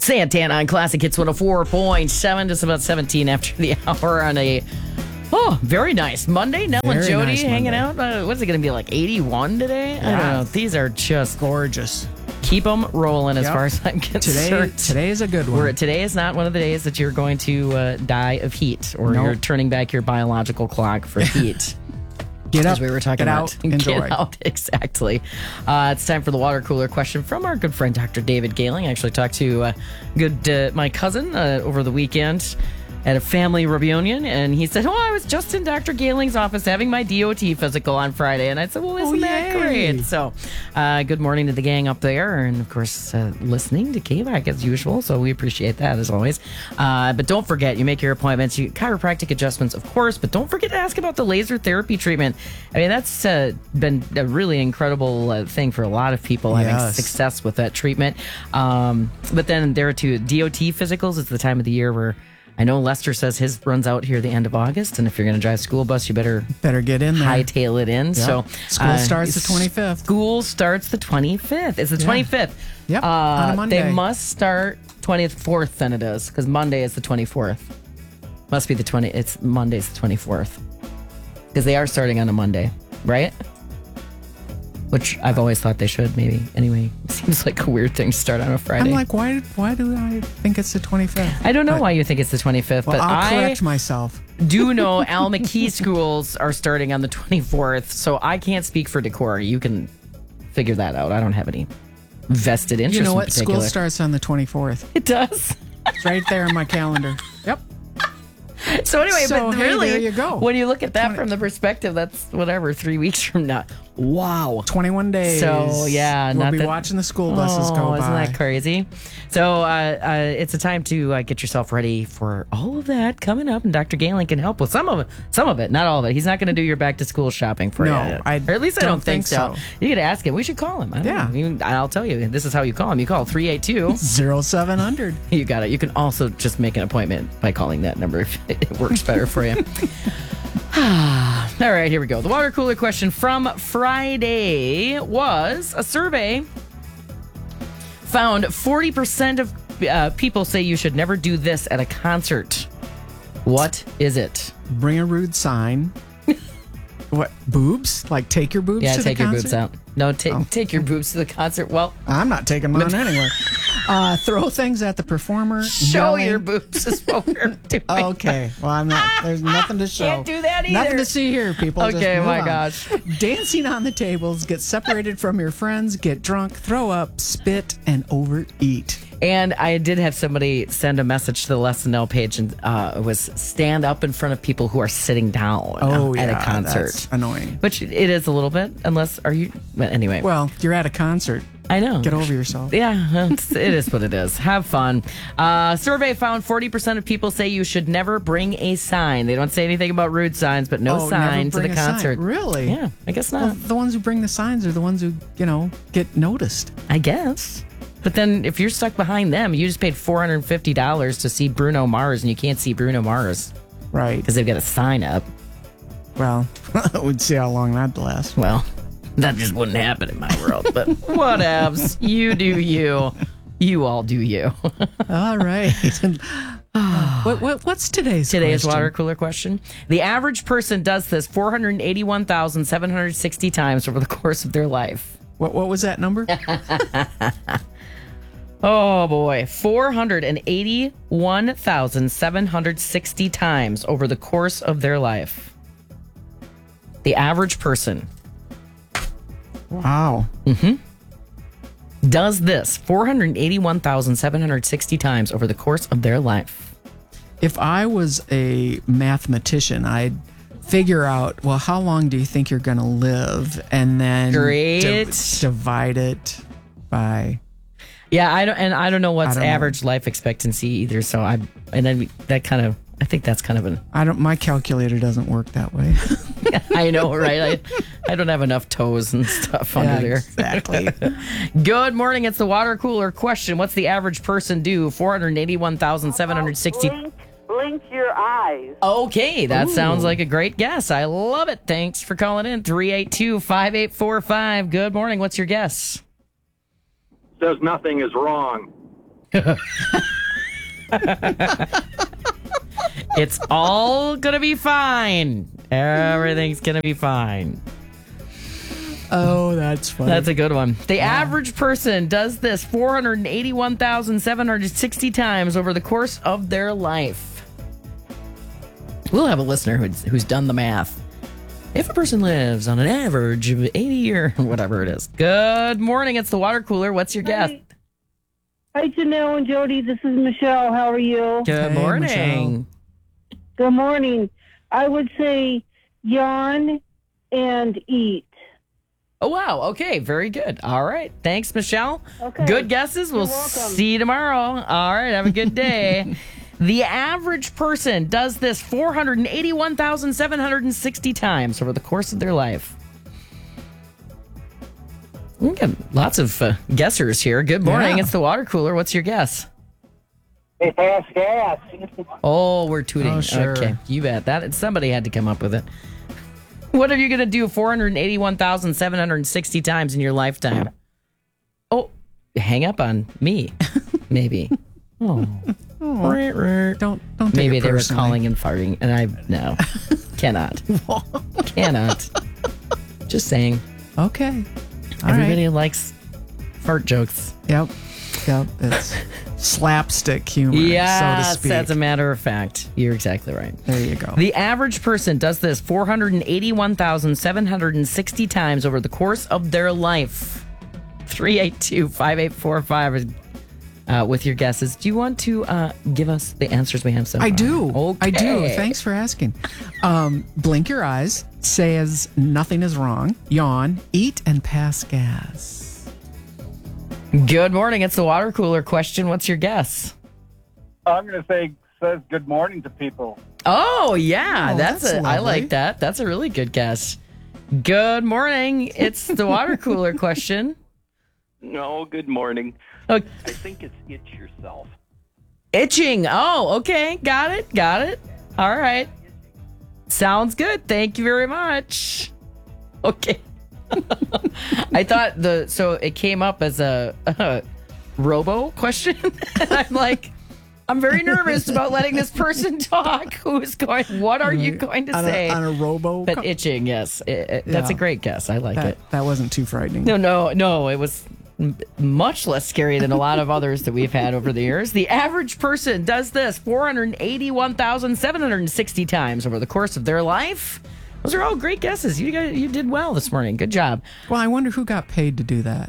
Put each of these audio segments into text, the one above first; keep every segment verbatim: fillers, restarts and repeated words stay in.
Santana on Classic Hits one oh four point seven, just about seventeen after the hour on a, oh, very nice Monday. Nell and Very Jody nice hanging Monday. out. Uh, what's it going to be, like eighty-one today? I don't Yeah. know. These are just Gorgeous. keep them rolling as Yep. far as I'm concerned. Today, today is a good one. We're, today is not one of the days that you're going to uh, die of heat or Nope. you're turning back your biological clock for heat. Get up, As we were talking get about. out, enjoy. Get out, exactly. Uh, it's time for the water cooler question from our good friend, Doctor David Gailing. I actually talked to uh, good uh, my cousin uh, over the weekend at a family reunion, and he said, oh, I was just in Doctor Gailing's office having my D O T physical on Friday. And I said, well, isn't Oh, that yay. great? So uh, good morning to the gang up there, and of course, uh, listening to K V A C as usual. So we appreciate that as always. Uh, but don't forget, you make your appointments, you chiropractic adjustments, of course, but don't forget to ask about the laser therapy treatment. I mean, that's uh, been a really incredible uh, thing for a lot of people having Yes. success with that treatment. Um, but then there are two D O T physicals. It's the time of the year where I know Lester says his runs out here the end of August, and if you're going to drive school bus, you better Better get in there. hightail it in. So School uh, starts the s- twenty-fifth. School starts the twenty-fifth. It's the twenty-fifth. Yep, Uh, on a Monday. They must start twenty-fourth. Then it is because Monday is the twenty-fourth. Must be the twenty. It's Monday's the twenty-fourth because they are starting on a Monday, right? Which I've always thought they should. Maybe anyway. Seems like a weird thing to start on a Friday. I'm like, why? Why do I think it's the twenty-fifth? I don't know But- why you think it's the twenty-fifth, Well, but I'll I correct myself. do know Al McKee schools are starting on the twenty-fourth, so I can't speak for Decor. You can figure that out. I don't have any vested interest You know in what? particular. School starts on the twenty-fourth. It does. It's right there in my calendar. Yep. So anyway, So, but hey, really, there you go. when you look at that twenty from the perspective, that's whatever, three weeks from now. Wow. twenty-one days. So, yeah, we'll not be that- watching the school buses oh, go isn't by. that crazy? So uh, uh, it's a time to uh, get yourself ready for all of that coming up, and Doctor Galen can help with some of it. Some of it, not all of it. He's not going to do your back to school shopping for No, you, I or at least I don't don't think, think so. so. You could ask him. We should call him. I don't Yeah. know. You- I'll tell you. This is how you call him. You call three eight two. Zero seven hundred. You got it. You can also just make an appointment by calling that number if it works better for you. All right, here we go. The water cooler question from Friday was a survey found forty percent of uh, people say you should never do this at a concert. What is it? Bring a rude sign. What? Boobs? Like take your boobs Yeah, to take the your concert? boobs out. No, ta- take your boobs to the concert. Well, I'm not taking mine anywhere. Uh, throw things at the performer. show yelling. your boobs is what we're doing. Okay. Well, I'm not. There's nothing to show. Can't do that either. Nothing to see here, people. Just Okay, move my on. gosh. Dancing on the tables, get separated from your friends, get drunk, throw up, spit, and overeat. And I did have somebody send a message to the Lesson L page, and uh, it was stand up in front of people who are sitting down Oh, at yeah, a concert. that's annoying. Which it is a little bit, unless are you? But anyway, Well, you're at a concert. I know. Get over yourself. Yeah, it's, it is what it is. Have fun. Uh, survey found forty percent of people say you should never bring a sign. They don't say anything about rude signs, but no Oh, sign never to the bring a sign. concert. Really? Yeah, I guess not. Well, the ones who bring the signs are the ones who, you know, get noticed. I guess. But then if you're stuck behind them, you just paid four hundred fifty dollars to see Bruno Mars, and you can't see Bruno Mars Right. because they've got a sign up. Well, we'd see how long that'd last. Well, that just wouldn't happen in my world, but whatevs. You do you. You all do you. All right. what, what, what's today's Today's question? water cooler question. The average person does this four hundred eighty-one thousand seven hundred sixty times over the course of their life. What, what was that number? Oh boy, four hundred eighty-one thousand seven hundred sixty times over the course of their life. The average person Wow. does this four hundred eighty-one thousand seven hundred sixty times over the course of their life. If I was a mathematician, I'd figure out, well, how long do you think you're going to live? And then Great. div- divide it by. Yeah, I don't, and I don't know what's I don't know. average life expectancy either. So I, and then that kind of, I think that's kind of an, I don't. My calculator doesn't work that way. I know, right? I, I don't have enough toes and stuff under there. Exactly. Good morning. It's the water cooler question. What's the average person do? four hundred eighty-one thousand seven hundred sixty. Blink, blink your eyes. Okay, that Ooh. sounds like a great guess. I love it. Thanks for calling in. three eight two, five eight four five. Good morning. What's your guess? Says nothing is wrong. It's all gonna be fine. Everything's gonna be fine. Oh, that's funny. That's a good one. The average person does this four hundred eighty-one thousand seven hundred sixty times over the course of their life. We'll have a listener who's, who's done the math. If a person lives on an average of eighty years, whatever it is. Good morning. It's the water cooler. What's your guess? Hi. Hi, Janelle and Jody. This is Michelle. How are you? Good Hey, morning. Michelle. Good morning. I would say yawn and eat. Oh, wow. Okay. Very good. All right. Thanks, Michelle. Okay. Good guesses. We'll You're welcome. see you tomorrow. All right. Have a good day. The average person does this four hundred eighty-one thousand seven hundred sixty times over the course of their life. We got lots of uh, guessers here. Good morning. Yeah. It's the water cooler. What's your guess? Hey, pass gas. Oh, we're tooting. Oh, sure. Okay. You bet. That somebody had to come up with it. What are you going to do four hundred eighty-one thousand seven hundred sixty times in your lifetime? Oh, hang up on me. Maybe. Oh. Don't don't take Maybe it they were personally. calling and farting, and I no, cannot, cannot. Just saying. Okay. All Everybody right. likes fart jokes. Yep. Yep. It's slapstick humor, so to Yes, speak. as a matter of fact, you're exactly right. There you go. The average person does this four hundred eighty-one thousand seven hundred sixty times over the course of their life. three eight two, five eight four five is uh, with your guesses. Do you want to uh, give us the answers we have so far? I do. Okay. I do. Thanks for asking. Um, blink your eyes, says nothing is wrong, yawn, eat, and pass gas. Good morning. It's the water cooler question. What's your guess? I'm going to say says good morning to people. Oh, yeah. Oh, that's, that's a, I lovely. like that. That's a really good guess. Good morning. It's the water cooler question. No, good morning. Oh, I think it's itch yourself. itching. Oh, okay. Got it. Got it. All right. Sounds good. Thank you very much. Okay. I thought the so it came up as a, a robo question. And I'm like, I'm very nervous about letting this person talk. Who's going? What are you going to on say? A, on a robo. But itching, yes, It- it- that's a Yeah. great guess. I like that, it. that wasn't too frightening. No, no, no. It was m- much less scary than a lot of others that we've had over the years. The average person does this four hundred eighty-one thousand seven hundred sixty times over the course of their life. Those are all great guesses. You got, you did well this morning. Good job. Well, I wonder who got paid to do that.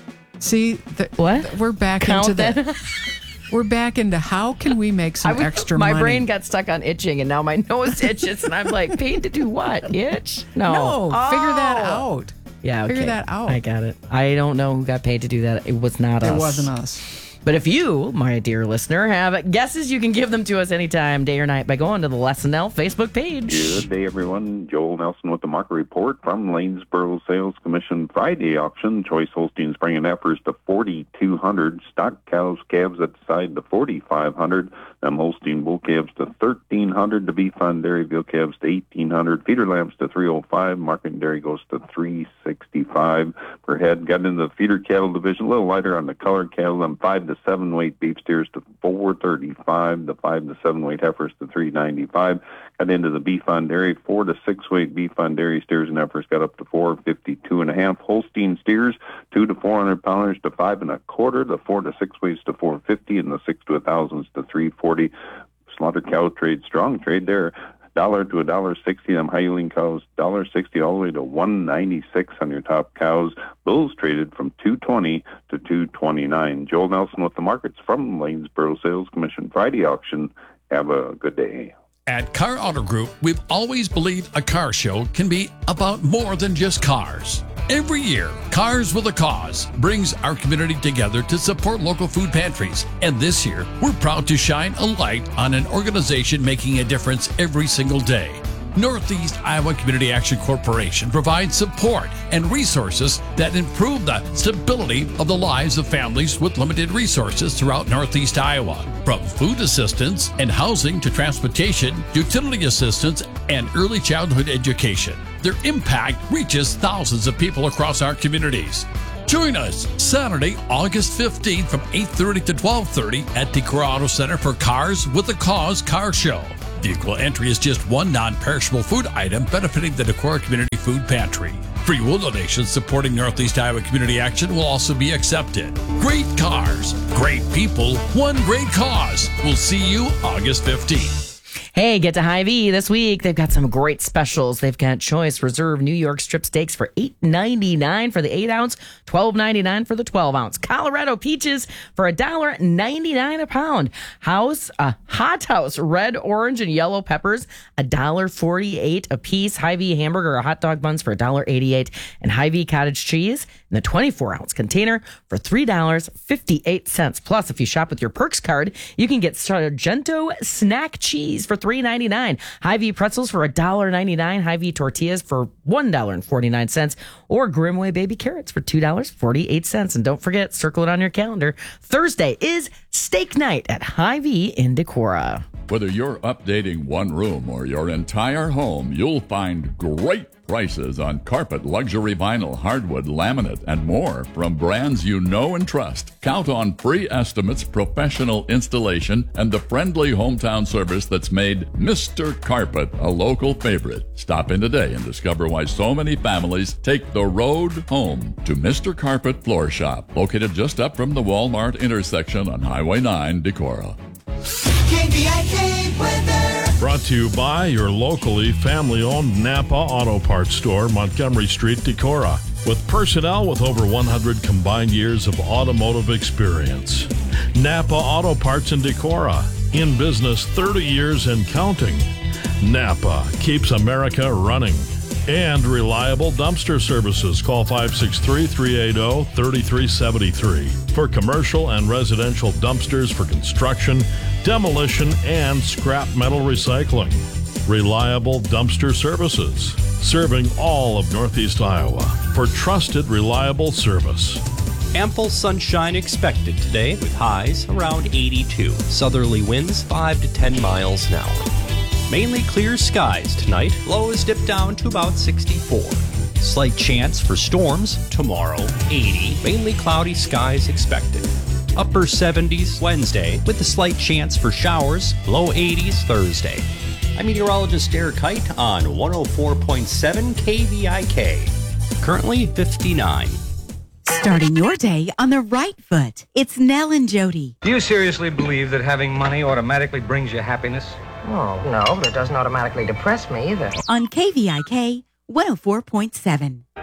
See, the, What? we're back Count into that. the, We're back into how can we make some I was- extra my money? brain got stuck on itching, and now my nose itches, and I'm like, paid to do what? Itch? No. no, figure that Oh. out. Yeah, okay. Figure that out. I got it. I don't know who got paid to do that. It was not us. It wasn't us. But if you, my dear listener, have guesses, you can give them to us anytime, day or night, by going to the Les and L Facebook page. Good day, everyone. Joel Nelson with the market report from Lanesboro Sales Commission Friday auction. Choice Holstein Spring and Heifers to forty-two hundred. Stock cows, calves at the side to forty-five hundred. Them Holstein bull calves to thirteen hundred. The beef on dairy veal calves to eighteen hundred. Feeder lambs to three oh five. Market dairy goes to three sixty-five per head. Got into the feeder cattle division, a little lighter on the colored cattle. Them five to seven weight beef steers to four thirty-five. The five to seven weight heifers to three ninety-five. Got into the beef on dairy, four to six weight beef on dairy steers and heifers got up to four fifty-two and a half. Holstein steers, two to four hundred pounders to five and a quarter. The four to six weights to four fifty, and the six to a thousands to three forty. Slaughter cow trade, strong trade there. Dollar to a dollar sixty. Them high yielding cows, dollar sixty all the way to one ninety six on your top cows. Bulls traded from two twenty to two twenty nine. Joel Nelson with the markets from Lanesboro Sales Commission Friday auction. Have a good day. At Car Auto Group, we've always believed a car show can be about more than just cars. Every year, Cars with a Cause brings our community together to support local food pantries. And this year, we're proud to shine a light on an organization making a difference every single day. Northeast Iowa Community Action Corporation provides support and resources that improve the stability of the lives of families with limited resources throughout Northeast Iowa. From food assistance and housing to transportation, utility assistance, and early childhood education, their impact reaches thousands of people across our communities. Join us Saturday, August fifteenth from eight thirty to twelve thirty at Decorah Auto Center for Cars with a Cause Car Show. Vehicle entry is just one non-perishable food item benefiting the Decorah Community Food Pantry. Free will donations supporting Northeast Iowa Community Action will also be accepted. Great cars, great people, one great cause. We'll see you August fifteenth. Hey, get to Hy-Vee this week. They've got some great specials. They've got Choice Reserve New York strip steaks for eight ninety-nine for the eight ounce, twelve ninety-nine for the twelve ounce. Colorado peaches for one dollar ninety-nine a pound. House, uh, Hot House red, orange, and yellow peppers, one dollar forty-eight a piece. Hy-Vee hamburger or hot dog buns for one dollar eighty-eight. And Hy-Vee cottage cheese in the twenty-four ounce container for three dollars and fifty-eight cents. Plus, if you shop with your Perks card, you can get Sargento snack cheese for three ninety-nine. Hy-Vee pretzels for one dollar ninety-nine. Hy-Vee tortillas for one dollar forty-nine. Or Grimway baby carrots for two dollars and forty-eight cents. And don't forget, circle it on your calendar. Thursday is steak night at Hy-Vee in Decorah. Whether you're updating one room or your entire home, you'll find great prices on carpet, luxury vinyl, hardwood, laminate, and more from brands you know and trust. Count on free estimates, professional installation, and the friendly hometown service that's made Mister Carpet a local favorite. Stop in today and discover why so many families take the road home to Mister Carpet Floor Shop, located just up from the Walmart intersection on Highway nine, Decorah. K V I K weather. Brought to you by your locally family-owned Napa Auto Parts Store, Montgomery Street, Decorah. With personnel with over one hundred combined years of automotive experience. Napa Auto Parts in Decorah. In business thirty years and counting. Napa keeps America running. And reliable dumpster services. Call five six three, three eight zero, three three seven three for commercial and residential dumpsters for construction, demolition, and scrap metal recycling. Reliable dumpster services. Serving all of Northeast Iowa for trusted, reliable service. Ample sunshine expected today with highs around eighty-two. Southerly winds five to ten miles an hour. Mainly clear skies tonight. Lows dip down to about sixty-four. Slight chance for storms tomorrow, eighty. Mainly cloudy skies expected. Upper seventies Wednesday with a slight chance for showers. Low eighties Thursday. I'm meteorologist Derek Kite on one oh four point seven K V I K. Currently fifty-nine. Starting your day on the right foot. It's Nell and Jody. Do you seriously believe that having money automatically brings you happiness? Oh, no, but it doesn't automatically depress me either. On K V I K one oh four point seven.